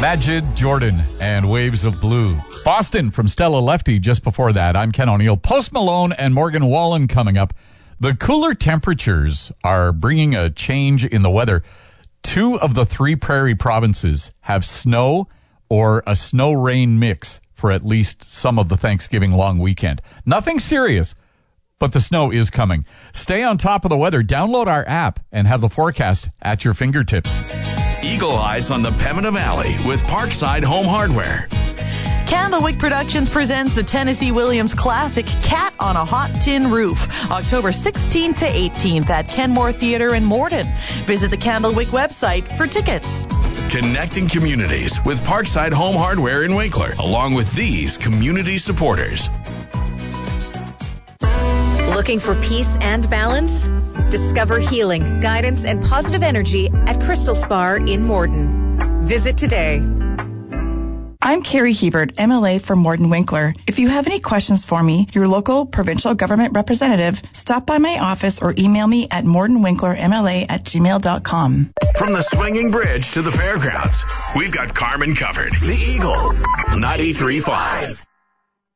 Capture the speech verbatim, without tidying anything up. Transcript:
Majid Jordan and Waves of Blue. Boston from Stella Lefty just before that. I'm Ken O'Neill. Post Malone and Morgan Wallen coming up. The cooler temperatures are bringing a change in the weather. Two of the three prairie provinces have snow or a snow-rain mix for at least some of the Thanksgiving long weekend. Nothing serious, but the snow is coming. Stay on top of the weather. Download our app and have the forecast at your fingertips. Eagle Eyes on the Pembina Valley with Parkside Home Hardware. Candlewick Productions presents the Tennessee Williams classic Cat on a Hot Tin Roof, October sixteenth to eighteenth at Kenmore Theatre in Morden. Visit the Candlewick website for tickets. Connecting communities with Parkside Home Hardware in Winkler, along with these community supporters. Looking for peace and balance? Discover healing, guidance, and positive energy at Crystal Spar in Morden. Visit today. I'm Carrie Hebert, M L A for Morden Winkler. If you have any questions for me, your local provincial government representative, stop by my office or email me at mordenwinklermla at gmail dot com. From the swinging bridge to the fairgrounds, we've got Carmen covered. The Eagle, ninety-three point five.